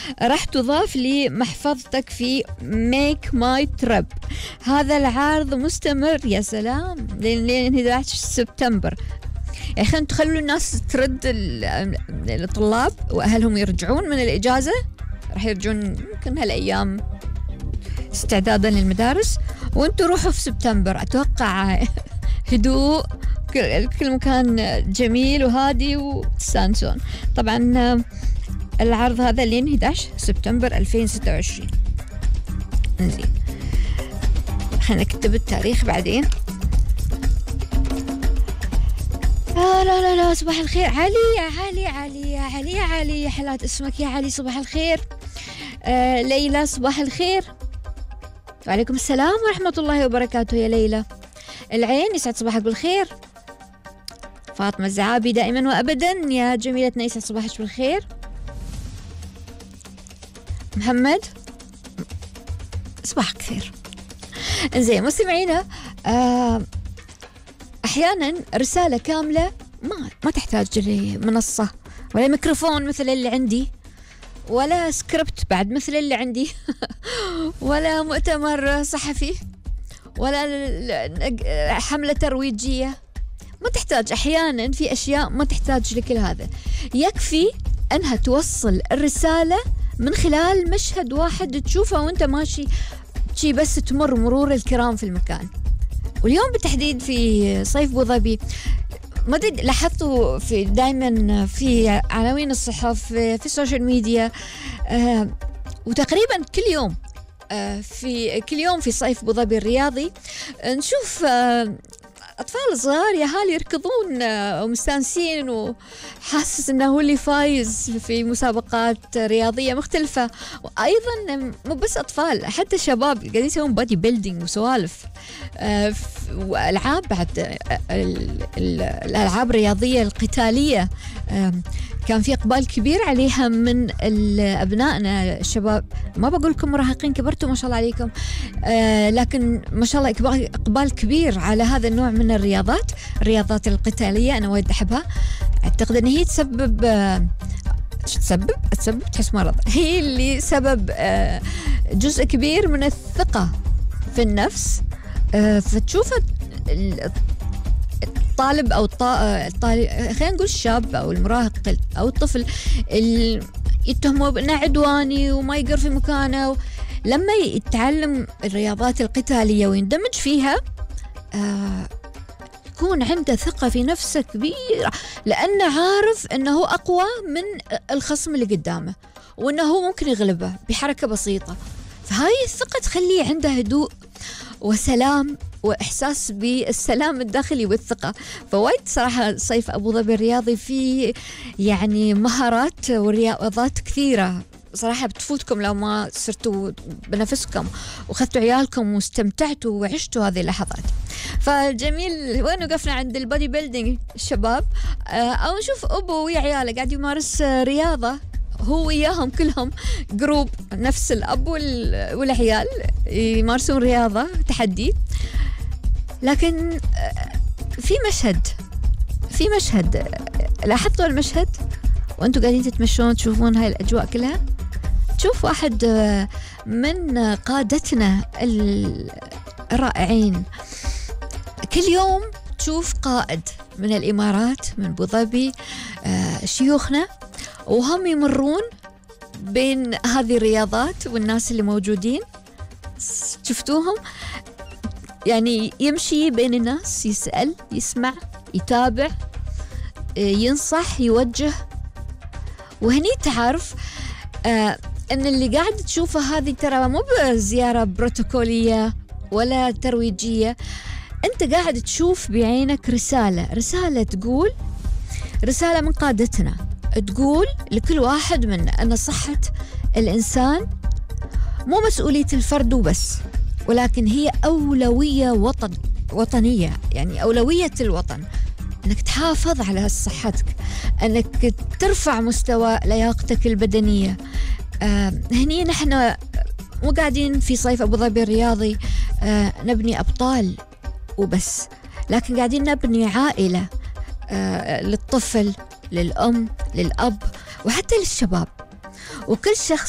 راح تضاف لمحفظتك في ميك ماي تريب. هذا العرض مستمر يا سلام لين 11 سبتمبر. يعني خلينا تخلوا الناس ترد، الطلاب واهلهم يرجعون من الاجازه، راح يرجعون يمكن هالايام استعدادا للمدارس، وانتم روحوا في سبتمبر. اتوقع هدوء، كل مكان جميل وهادي وتستانسون. طبعا العرض هذا لين 11 سبتمبر 2026. انزين خلينا نكتب التاريخ بعدين. لا لا لا لا، صباح الخير علي يا علي، علي يا علي يا علي، يا حلات اسمك يا علي، صباح الخير. ليلى صباح الخير. وعليكم السلام ورحمة الله وبركاته يا ليلى. العين يسعد صباحك بالخير. فاطمة الزعابي دائما وأبدا يا جميلتنا، يسعد صباحك بالخير. محمد صباحك خير. زين مستمعينا، أحيانا رسالة كاملة ما تحتاج لمنصة ولا ميكروفون مثل اللي عندي، ولا سكريبت بعد مثل اللي عندي ولا مؤتمر صحفي ولا حملة ترويجية. ما تحتاج، أحيانا في أشياء ما تحتاج لكل هذا، يكفي أنها توصل الرسالة من خلال مشهد واحد تشوفه وانت ماشي شي، بس تمر مرور الكرام في المكان. واليوم بالتحديد في صيف أبو ظبي، ما أدري لاحظتوا في دائما في عناوين الصحف في السوشيال ميديا، وتقريبا كل يوم في صيف أبو ظبي الرياضي نشوف أطفال صغار يا هالي يركضون ومستانسين، وحاسس أنه هو اللي فايز في مسابقات رياضية مختلفة. وأيضا مو بس أطفال، حتى شباب قاعدين يسوون بادي بيلدينج وسوالف وألعاب، بعد الألعاب الرياضية القتالية كان في إقبال كبير عليها من أبنائنا الشباب. ما بقول لكم مراهقين، كبرتوا ما شاء الله عليكم، لكن ما شاء الله إقبال كبير على هذا النوع من الرياضات القتالية. أنا وايد أحبها، أعتقد أن هي تسبب تحس مرض، هي اللي سبب جزء كبير من الثقة في النفس. فتشوف الطالب أو الطالب، خلينا نقول الشاب أو المراهق أو الطفل يتهموا بأنه عدواني وما يقر في مكانه، لما يتعلم الرياضات القتالية ويندمج فيها يكون عنده ثقة في نفسه كبيرة، لأنه عارف أنه أقوى من الخصم اللي قدامه، وأنه هو ممكن يغلبه بحركة بسيطة. فهاي الثقة تخليه عنده هدوء وسلام وإحساس بالسلام الداخلي والثقة. فوايد صراحة صيف أبو ظبي الرياضي فيه يعني مهارات ورياضات كثيرة صراحة بتفوتكم لو ما صرتوا بنفسكم وخذتوا عيالكم واستمتعتوا وعشتوا هذه اللحظات. فجميل. وين وقفنا؟ عند البودي بيلدينج الشباب، أو نشوف أبو ويا عياله قاعد يمارس رياضة، هو وياهم كلهم جروب، نفس الأب والعيال يمارسون رياضة تحدي. لكن في مشهد لاحظتوا المشهد وأنتوا قاعدين تتمشون تشوفون هاي الأجواء كلها؟ تشوف واحد من قادتنا الرائعين، كل يوم تشوف قائد من الإمارات من أبو ظبي، شيوخنا، وهم يمرون بين هذه الرياضات والناس اللي موجودين. شفتوهم يعني يمشي بين الناس، يسأل، يسمع، يتابع، ينصح، يوجه. وهني تعرف أن اللي قاعد تشوفه هذه ترى مو بزيارة بروتوكولية ولا ترويجية، أنت قاعد تشوف بعينك رسالة تقول، رسالة من قادتنا تقول لكل واحد منا أن صحة الإنسان مو مسؤولية الفرد وبس، ولكن هي أولوية وطنية، يعني أولوية الوطن، أنك تحافظ على صحتك، أنك ترفع مستوى لياقتك البدنية. هني نحن مو قاعدين في صيف أبو ظبي الرياضي نبني أبطال وبس، لكن قاعدين نبني عائلة للطفل، للأم، للأب، وحتى للشباب. وكل شخص